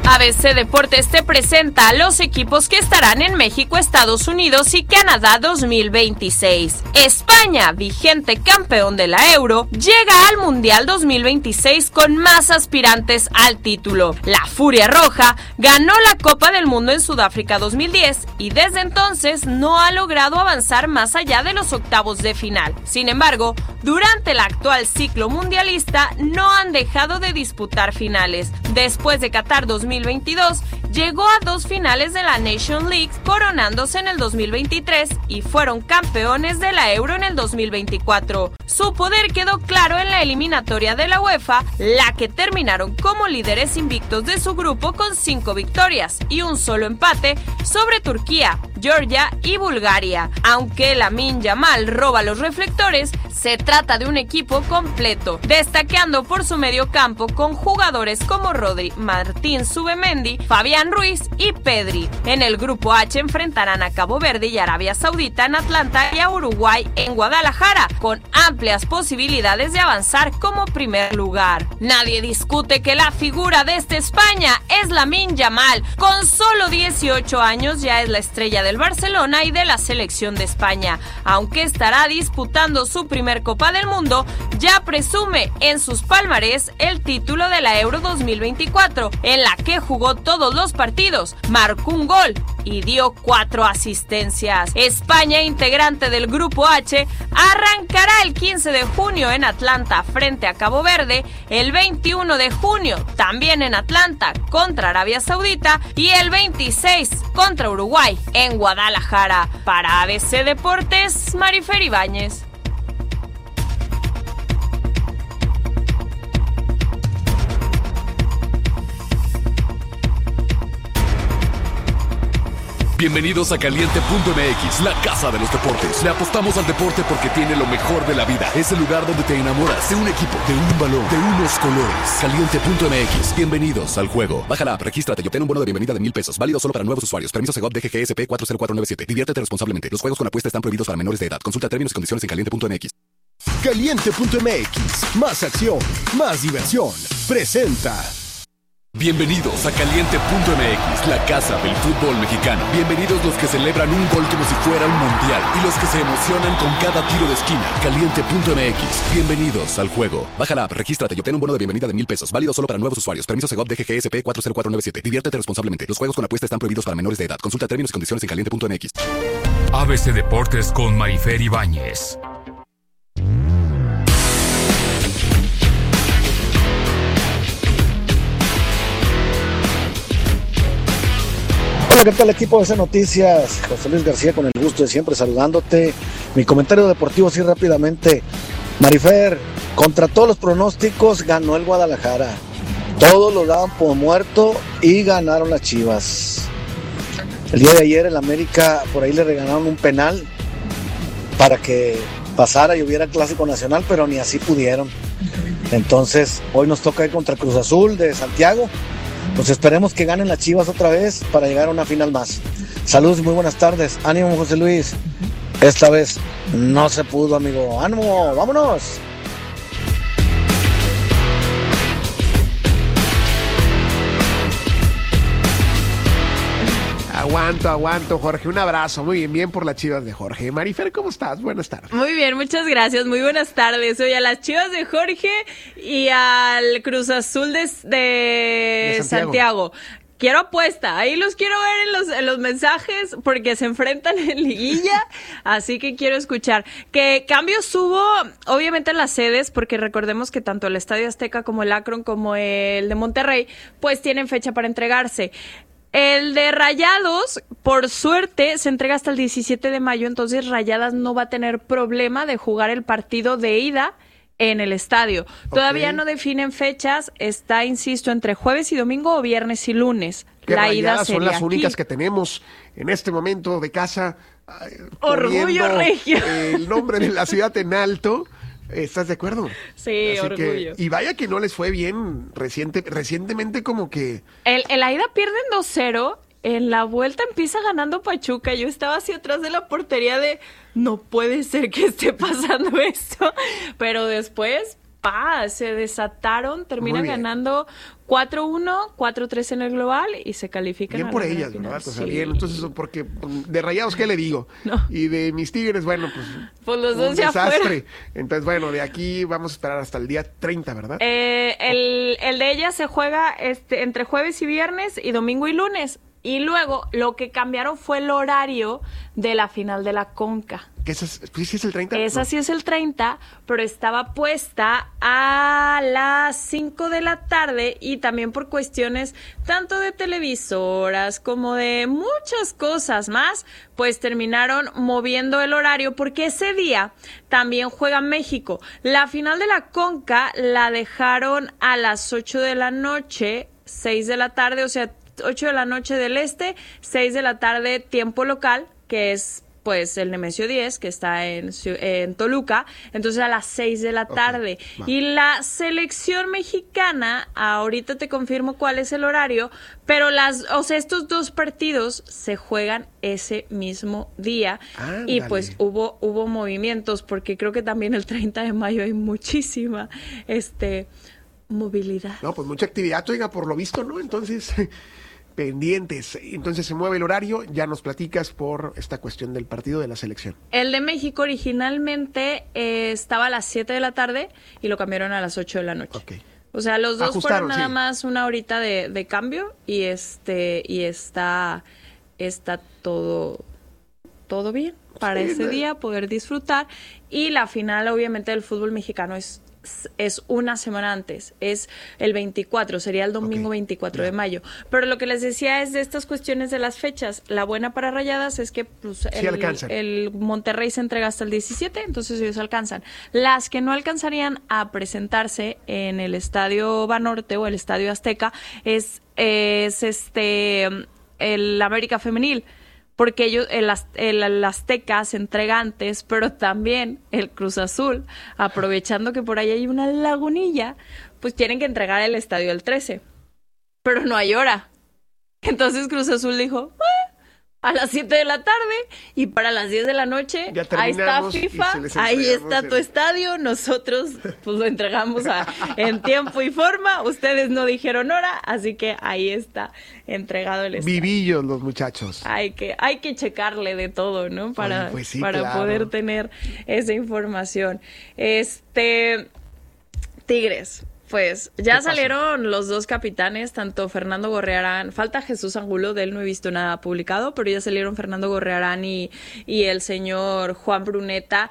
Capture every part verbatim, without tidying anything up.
A B C Deportes te presenta a los equipos que estarán en México, Estados Unidos y Canadá dos mil veintiséis. España, vigente campeón de la Euro, llega al Mundial dos mil veintiséis con más aspirantes al título. La Furia Roja ganó la Copa del Mundo en Sudáfrica dos mil diez y desde entonces no ha logrado avanzar más allá de los octavos de final. Sin embargo, durante el actual ciclo mundialista no han dejado de disputar finales. Después de Qatar dos mil veintidós, llegó a dos finales de la Nation League, coronándose en el dos mil veintitrés y fueron campeones de la Euro en el dos mil veinticuatro. Su poder quedó claro en la eliminatoria de la UEFA, la que terminaron como líderes invictos de su grupo con cinco victorias y un solo empate sobre Turquía, Georgia y Bulgaria. Aunque Lamine Yamal roba los reflectores, se trata de un equipo completo, destacando por su medio campo con jugadores como Rodri, Martín Zubimendi, Fabián Ruiz y Pedri. En el grupo H enfrentarán a Cabo Verde y Arabia Saudita en Atlanta y a Uruguay en Guadalajara, con amplias posibilidades de avanzar como primer lugar. Nadie discute que la figura de esta España es Lamine Yamal. Con solo dieciocho años ya es la estrella del Barcelona y de la selección de España. Aunque estará disputando su primer Copa del Mundo, ya presume en sus palmarés el título de la Euro dos mil veinticuatro, en la que jugó todos los partidos, marcó un gol y dio cuatro asistencias. España, integrante del Grupo H, arrancará el quince de junio en Atlanta frente a Cabo Verde, el veintiuno de junio también en Atlanta contra Arabia Saudita y el veintiséis contra Uruguay en Guadalajara. Para A B C Deportes, Marifer Ibáñez. Bienvenidos a Caliente punto M X, la casa de los deportes. Le apostamos al deporte porque tiene lo mejor de la vida. Es el lugar donde te enamoras de un equipo, de un balón, de unos colores. Caliente punto M X, bienvenidos al juego. Baja la app, regístrate y obtén un bono de bienvenida de mil pesos. Válido solo para nuevos usuarios. Permiso Segov D G G S P cuatro cero cuatro nueve siete. Diviértete responsablemente. Los juegos con apuesta están prohibidos para menores de edad. Consulta términos y condiciones en Caliente punto M X. Caliente punto M X, más acción, más diversión. Presenta. Bienvenidos a Caliente punto M X, la casa del fútbol mexicano. Bienvenidos los que celebran un gol como si fuera un mundial y los que se emocionan con cada tiro de esquina. Caliente punto M X, bienvenidos al juego. Baja la app, regístrate y obtén un bono de bienvenida de mil pesos. Válido solo para nuevos usuarios. Permiso Segov D G G S P cuatro cero cuatro nueve siete. Diviértete responsablemente. Los juegos con apuesta están prohibidos para menores de edad. Consulta términos y condiciones en Caliente punto M X. A B C Deportes con Marifer Ibáñez. Hola, ¿qué tal equipo de C Noticias? José Luis García con el gusto de siempre saludándote. Mi comentario deportivo así rápidamente. Marifer, contra todos los pronósticos ganó el Guadalajara. Todos lo daban por muerto y ganaron las Chivas. El día de ayer el América por ahí le regalaron un penal para que pasara y hubiera clásico nacional, pero ni así pudieron. Entonces hoy nos toca ir contra Cruz Azul de Santiago. Pues esperemos que ganen las Chivas otra vez para llegar a una final más. Saludos y muy buenas tardes. Ánimo, José Luis. Esta vez no se pudo, amigo. ¡Ánimo! ¡Vámonos! Aguanto, aguanto, Jorge. Un abrazo. Muy bien, bien por las Chivas de Jorge. Marifer, ¿cómo estás? Buenas tardes. Muy bien, muchas gracias. Muy buenas tardes. Hoy a las Chivas de Jorge y al Cruz Azul de, de, de Santiago. Santiago. Quiero apuesta, ahí los quiero ver en los, en los mensajes porque se enfrentan en liguilla, así que quiero escuchar. ¿Qué cambios hubo? Obviamente en las sedes, porque recordemos que tanto el Estadio Azteca como el Akron como el de Monterrey, pues tienen fecha para entregarse. El de Rayados, por suerte, se entrega hasta el diecisiete de mayo, entonces Rayadas no va a tener problema de jugar el partido de ida en el estadio. Okay. Todavía no definen fechas, está, insisto, entre jueves y domingo o viernes y lunes. Que la ida son sería las únicas aquí que tenemos en este momento de casa. Orgullo regio. El nombre de la ciudad en alto. ¿Estás de acuerdo? Sí, Así orgullo. Que, y vaya que no les fue bien reciente, recientemente como que... El, en la ida pierden dos cero, en la vuelta empieza ganando Pachuca. Yo estaba así atrás de la portería de no puede ser que esté pasando esto. Pero después pa, se desataron, terminan ganando cuatro uno, cuatro tres en el global y se califican. Bien a por la ellas, final. ¿verdad? O sea, Sí. bien, entonces, porque de Rayados, ¿qué le digo? No. Y de mis Tigres, bueno, pues, Pues los un dos ya desastre. fueron. Entonces, bueno, de aquí vamos a esperar hasta el día treinta, ¿verdad? Eh, el, el de ellas se juega este, entre jueves y viernes y domingo y lunes. Y luego lo que cambiaron fue el horario de la final de la Conca. ¿Qué es, sí, sí es el treinta? Esa No. sí es el treinta, pero estaba puesta a las cinco de la tarde y también por cuestiones tanto de televisoras como de muchas cosas más, pues terminaron moviendo el horario porque ese día también juega México. La final de la Conca la dejaron a las ocho de la noche, seis de la tarde, o sea, ocho de la noche del este, seis de la tarde tiempo local, que es pues el Nemesio diez, que está en, en Toluca, entonces a las seis de la tarde. Okay, y la selección mexicana, ahorita te confirmo cuál es el horario, pero las, o sea, estos dos partidos se juegan ese mismo día. Ándale. Y pues hubo, hubo movimientos, porque creo que también el treinta de mayo hay muchísima este movilidad. No, pues mucha actividad, oiga, por lo visto, ¿no? Entonces, pendientes. Entonces se mueve el horario, ya nos platicas por esta cuestión del partido de la selección. El de México originalmente eh, estaba a las siete de la tarde y lo cambiaron a las ocho de la noche. Okay. O sea, los dos Ajustaron, fueron nada sí. más una horita de, de cambio y este y está está todo todo bien para sí, ese ¿no? día poder disfrutar. Y la final obviamente del fútbol mexicano es es una semana antes, es el veinticuatro, sería el domingo okay. veinticuatro yeah. de mayo. Pero lo que les decía es de estas cuestiones de las fechas. La buena para Rayadas es que pues, sí el, el Monterrey se entrega hasta el diecisiete, entonces ellos alcanzan. Las que no alcanzarían a presentarse en el Estadio Banorte o el Estadio Azteca es, es este el América Femenil. Porque ellos, el, el, el Azteca se entrega antes, pero también el Cruz Azul, aprovechando que por ahí hay una lagunilla, pues tienen que entregar el estadio el trece. Pero no hay hora. Entonces Cruz Azul dijo, ah, a las siete de la tarde y para las diez de la noche, ahí está FIFA, ahí está tu el... estadio, nosotros pues lo entregamos a, en tiempo y forma, ustedes no dijeron hora, así que ahí está entregado el estadio. Vivillos los muchachos. Hay que, hay que checarle de todo, ¿no? Para, Oye, pues sí, para claro. poder tener esa información. Este, Tigres. Pues ya salieron los dos capitanes, tanto Fernando Gorriarán, falta Jesús Angulo, de él no he visto nada publicado, pero ya salieron Fernando Gorriarán y, y el señor Juan Bruneta,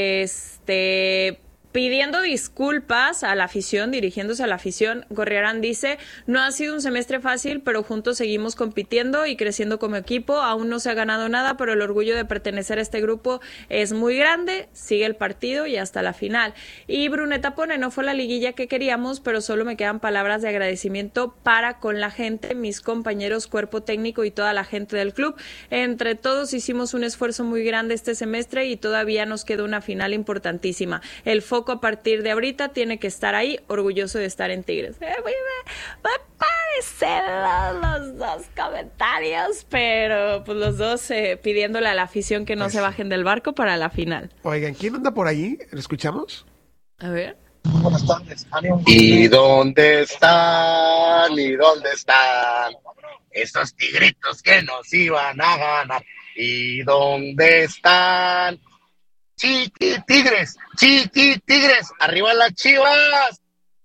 este... pidiendo disculpas a la afición, dirigiéndose a la afición. Gorriarán dice, no ha sido un semestre fácil, pero juntos seguimos compitiendo y creciendo como equipo. Aún no se ha ganado nada, pero el orgullo de pertenecer a este grupo es muy grande. Sigue el partido y hasta la final. Y Bruneta pone, no fue la liguilla que queríamos, pero solo me quedan palabras de agradecimiento para con la gente, mis compañeros, cuerpo técnico y toda la gente del club. Entre todos hicimos un esfuerzo muy grande este semestre y todavía nos queda una final importantísima. El foco a partir de ahorita tiene que estar ahí, orgulloso de estar en Tigres. Eh, me, me parecen los, los dos comentarios, pero pues los dos eh, pidiéndole a la afición que no pues, se bajen del barco para la final. Oigan, ¿quién anda por ahí? ¿Lo escuchamos? A ver. Buenas tardes. ¿Y dónde están? ¿Y dónde están? Esos tigritos que nos iban a ganar. ¿Y dónde están? Chiqui Tigres, Chiqui Tigres, arriba las Chivas.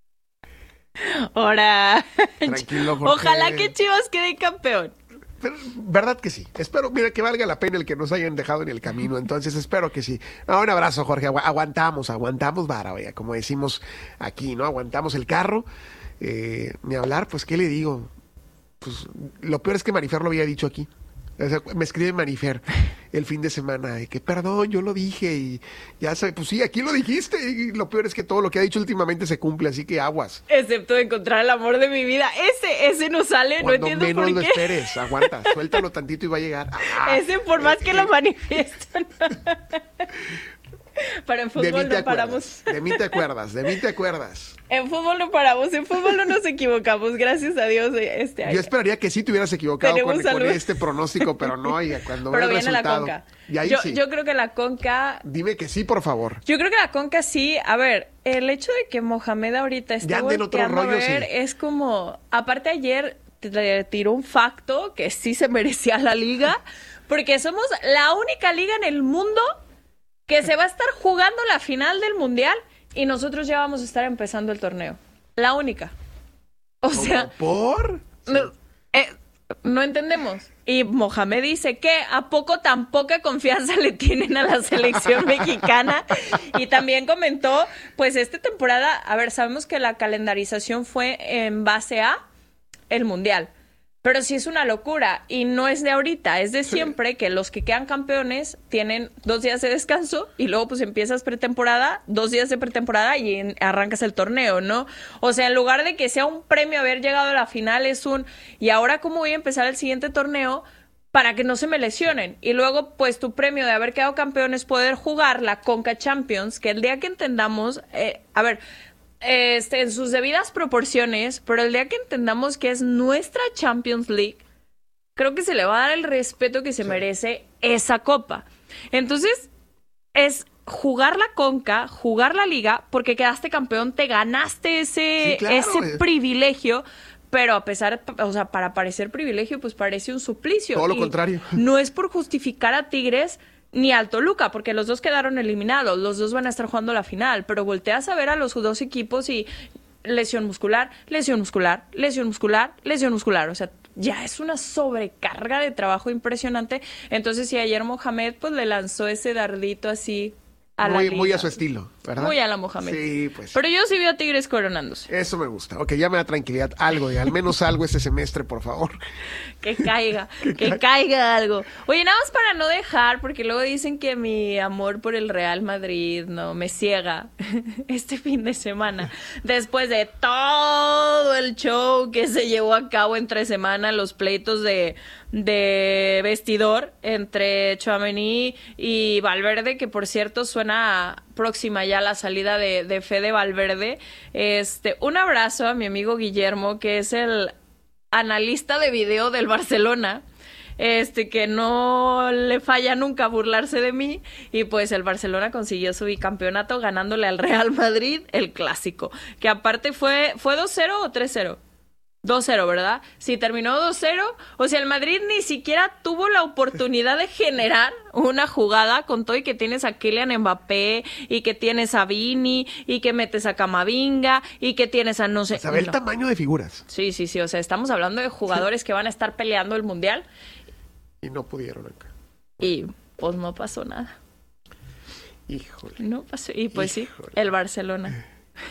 Ahora, tranquilo, porque... ojalá que Chivas quede campeón. Pero, verdad que sí. Espero, mira, que valga la pena el que nos hayan dejado en el camino. Entonces, espero que sí. No, un abrazo, Jorge. Agu- aguantamos, aguantamos vara, oiga, como decimos aquí, ¿no? Aguantamos el carro. Eh, ni hablar, pues, ¿qué le digo? Pues, lo peor es que Marifer lo había dicho aquí. O sea, me escribe Marifer el fin de semana de que perdón, yo lo dije y ya sabes, pues sí, aquí lo dijiste y lo peor es que todo lo que ha dicho últimamente se cumple, así que aguas. Excepto de encontrar el amor de mi vida, ese, ese no sale, Cuando no entiendo menos por lo qué. esperes, aguanta, suéltalo tantito y va a llegar. Ah, ese por más eh, que eh. lo manifiestan. Pero en fútbol no paramos. De mí te acuerdas, de mí te acuerdas. En fútbol no paramos, en fútbol no nos equivocamos, gracias a Dios este año. Yo esperaría que sí te hubieras equivocado con, con este pronóstico, pero no, oiga, cuando pero ve el viene resultado. la Conca. Y ahí yo, sí. yo creo que la Conca... Dime que sí, por favor. Yo creo que la Conca sí. A ver, el hecho de que Mohamed ahorita esté volteando a ver sí. es como... Aparte ayer te tiró un facto que sí se merecía la liga, porque somos la única liga en el mundo que se va a estar jugando la final del Mundial y nosotros ya vamos a estar empezando el torneo. La única. O sea... ¿Por? No, eh, no entendemos. Y Mohamed dice que ¿a poco tan poca confianza le tienen a la selección mexicana? Y también comentó, pues esta temporada, a ver, sabemos que la calendarización fue en base a el Mundial. Pero sí es una locura y no es de ahorita, es de siempre que los que quedan campeones tienen dos días de descanso y luego pues empiezas pretemporada, dos días de pretemporada y en, arrancas el torneo, ¿no? O sea, en lugar de que sea un premio haber llegado a la final, es un... ¿Y ahora cómo voy a empezar el siguiente torneo para que no se me lesionen? Y luego pues tu premio de haber quedado campeón es poder jugar la Conca Champions, que el día que entendamos... Eh, a ver... Este, en sus debidas proporciones, pero el día que entendamos que es nuestra Champions League, creo que se le va a dar el respeto que se sí. merece esa copa. Entonces, es jugar la Conca, jugar la Liga, porque quedaste campeón, te ganaste ese, sí, claro, ese es... privilegio, pero a pesar, o sea, para parecer privilegio, pues parece un suplicio. Todo lo y contrario. No es por justificar a Tigres ni al Toluca, porque los dos quedaron eliminados, los dos van a estar jugando la final, pero volteas a ver a los dos equipos y lesión muscular, lesión muscular, lesión muscular, lesión muscular, o sea, ya es una sobrecarga de trabajo impresionante. Entonces, si ayer Mohamed pues le lanzó ese dardito así a muy, la liga. Muy a su estilo, ¿verdad? Muy a la Mohamed. Sí, pues. Pero yo sí vi a Tigres coronándose. Eso me gusta. Ok, ya me da tranquilidad. Algo, al menos algo este semestre, por favor. Que caiga, que, que ca caiga algo. Oye, nada más para no dejar, porque luego dicen que mi amor por el Real Madrid no me ciega este fin de semana. Después de todo el show que se llevó a cabo entre semana, los pleitos de, de vestidor entre Tchouaméni y Valverde, que por cierto suena próxima ya la salida de, de Fede Valverde. Este, un abrazo a mi amigo Guillermo, que es el analista de video del Barcelona, este que no le falla nunca burlarse de mí, y pues el Barcelona consiguió su bicampeonato ganándole al Real Madrid el clásico, que aparte fue fue dos cero o tres cero. dos cero, ¿verdad? Sí, terminó dos cero. O sea, el Madrid ni siquiera tuvo la oportunidad de generar una jugada, con todo y que tienes a Kylian Mbappé, y que tienes a Vini, y que metes a Camavinga, y que tienes a no sé... ¿Sabe el no. tamaño de figuras? Sí, sí, sí. O sea, estamos hablando de jugadores que van a estar peleando el Mundial. Y no pudieron acá. Y pues no pasó nada. Híjole. No pasó. Y pues Híjole. sí, el Barcelona.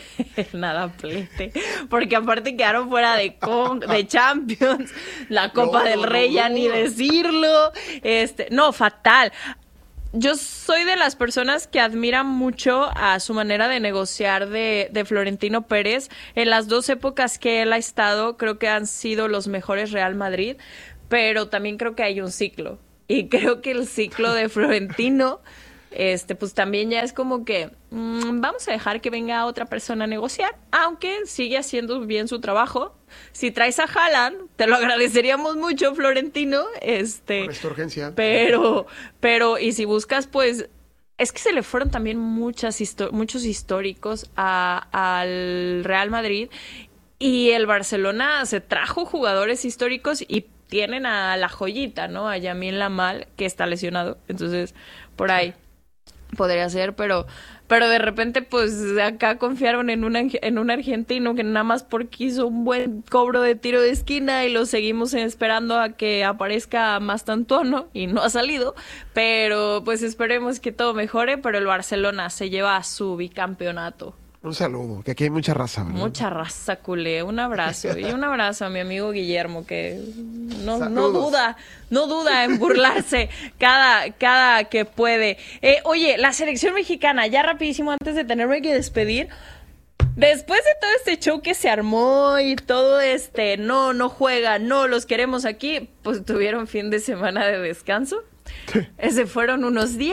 Nada plete, porque aparte quedaron fuera de con, de Champions, la Copa no, del Rey no, ya no. ni decirlo, este, no, fatal. Yo soy de las personas que admiran mucho a su manera de negociar de, de Florentino Pérez. En las dos épocas que él ha estado, creo que han sido los mejores Real Madrid, pero también creo que hay un ciclo, y creo que el ciclo de Florentino este pues también ya es como que mmm, vamos a dejar que venga otra persona a negociar, aunque sigue haciendo bien su trabajo. Si traes a Haaland, te lo agradeceríamos mucho, Florentino, este por esta urgencia. Pero, pero, y si buscas, pues, es que se le fueron también muchas histo- muchos históricos a, al Real Madrid, y el Barcelona se trajo jugadores históricos y tienen a la joyita, ¿no? A Yamil Lamal, que está lesionado, entonces, por ahí podría ser, pero pero de repente pues acá confiaron en un en un argentino que nada más porque hizo un buen cobro de tiro de esquina, y lo seguimos esperando a que aparezca Mastantuono y no ha salido, pero pues esperemos que todo mejore. Pero el Barcelona se lleva su bicampeonato. Un saludo, que aquí hay mucha raza, ¿verdad? Mucha raza, culé. Un abrazo. Y un abrazo a mi amigo Guillermo, que no, no duda, no duda en burlarse cada, cada que puede. Eh, oye, la selección mexicana, ya rapidísimo antes de tenerme que despedir. Después de todo este show que se armó y todo este, no, no juega, no, los queremos aquí, pues tuvieron fin de semana de descanso. Se fueron unos días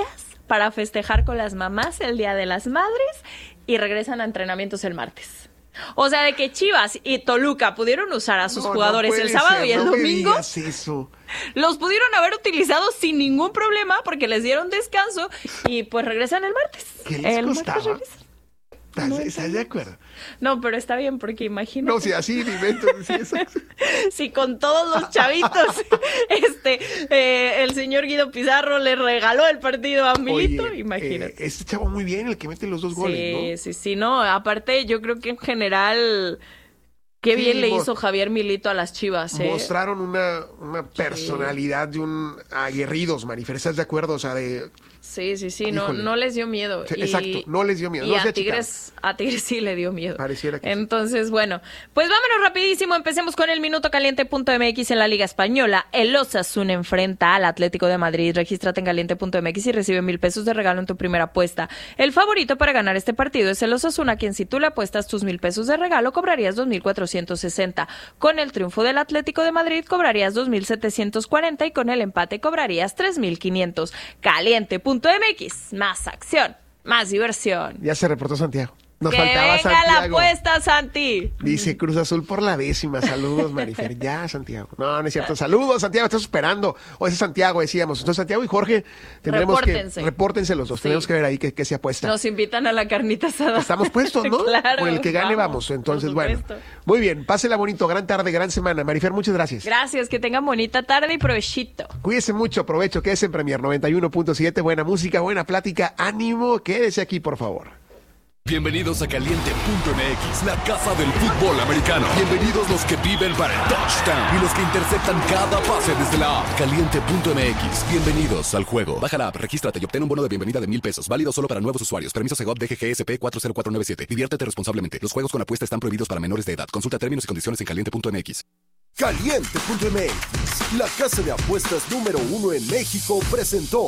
para festejar con las mamás el Día de las Madres y regresan a entrenamientos el martes. O sea, de que Chivas y Toluca pudieron usar a sus No, jugadores no el sábado ser, y el no domingo. Me digas eso. Los pudieron haber utilizado sin ningún problema porque les dieron descanso y pues regresan el martes. ¿Qué les el costaba? martes regresan. ¿Estás, No, ¿Estás de acuerdo? No, pero está bien porque imagínate. No, si así ni invento. Si, eso. Si con todos los chavitos, este, eh, el señor Guido Pizarro le regaló el partido a Milito, Oye, imagínate. Eh, este chavo muy bien, el que mete los dos sí, goles, ¿no? Sí, sí, no, aparte yo creo que en general, qué Sí, bien le mo- hizo Javier Milito a las Chivas, ¿eh? Mostraron una, una personalidad de un aguerridos, Marifer, ¿estás de acuerdo? O sea, de... Sí, sí, sí, no, Híjole. no les dio miedo. Sí, Y- exacto, no les dio miedo. Y no se a Tigres, a Tigres sí le dio miedo. Pareciera que sí. Entonces, bueno, pues vámonos rapidísimo. Empecemos con el minuto caliente punto m x en la Liga Española. El Osasuna enfrenta al Atlético de Madrid. Regístrate en caliente punto m x y recibe mil pesos de regalo en tu primera apuesta. El favorito para ganar este partido es el Osasuna, quien si tú le apuestas tus mil pesos de regalo, cobrarías dos mil cuatrocientos sesenta. Con el triunfo del Atlético de Madrid, cobrarías dos mil setecientos cuarenta y con el empate cobrarías tres mil quinientos. caliente punto m x. Más acción, más diversión. Ya se reportó Santiago. Nos ¡Que faltaba venga Santiago. la apuesta, Santi! Dice Cruz Azul por la décima. Saludos, Marifer. Ya, Santiago. No, no es cierto. Saludos, Santiago. Estás esperando. O ese es Santiago, decíamos. Entonces, Santiago y Jorge, tendremos Repórtense. que... Repórtense los dos. Sí. Tenemos que ver ahí qué, qué se apuesta. Nos invitan a la carnita asada. Estamos puestos, ¿no? Claro, Por el que gane vamos. vamos, Entonces, por bueno. supuesto. Muy bien. Pásela bonito. Gran tarde, gran semana. Marifer, muchas gracias. Gracias, que tengan bonita tarde y provechito. Cuídese mucho. Aprovecho. Quédese en Premier noventa y uno punto siete. Buena música, buena plática. Ánimo. Quédese aquí, por favor. Bienvenidos a Caliente punto m x, la casa del fútbol americano. Bienvenidos los que viven para el touchdown y los que interceptan cada pase desde la app. Caliente punto m x, bienvenidos al juego. Baja la app, regístrate y obtén un bono de bienvenida de mil pesos. Válido solo para nuevos usuarios. Permiso Segov D G G S P cuatro cero cuatro nueve siete. Diviértete responsablemente. Los juegos con apuesta están prohibidos para menores de edad. Consulta términos y condiciones en caliente punto m x. Caliente punto m x, la casa de apuestas número uno en México, presentó.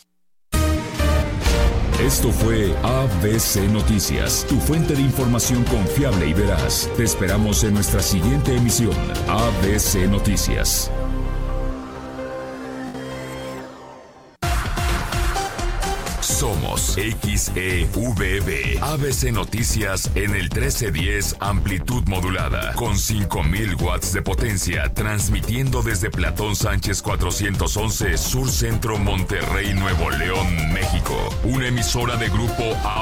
Esto fue A B C Noticias, tu fuente de información confiable y veraz. Te esperamos en nuestra siguiente emisión. A B C Noticias. Somos X E V B. A B C Noticias en el trece diez amplitud modulada con cinco mil watts de potencia, transmitiendo desde Platón Sánchez cuatrocientos once Sur Centro, Monterrey, Nuevo León, México. Una emisora de Grupo A.